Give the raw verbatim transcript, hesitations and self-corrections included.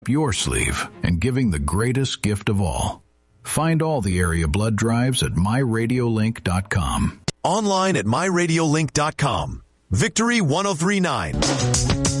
your sleeve and giving the greatest gift of all. Find all the area blood drives at my radio link dot com. Online at my radio link dot com. Victory ten thirty-nine.